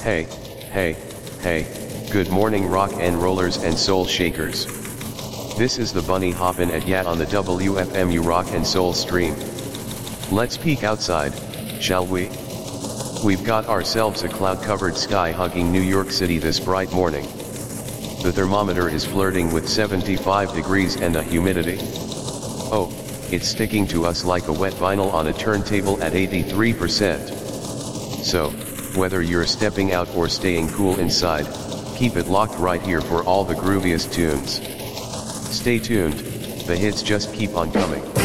Hey, hey, hey, good morning rock and rollers and soul shakers. This is the Bunny hoppin' at ya on the WFMU Rock and Soul stream. Let's peek outside, shall we? We've got ourselves a cloud-covered sky hugging New York City this bright morning. The thermometer is flirting with 75 degrees and the humidity. Oh, it's sticking to us like a wet vinyl on a turntable at 83%. So, whether you're stepping out or staying cool inside, keep it locked right here for all the grooviest tunes. Stay tuned, the hits just keep on coming.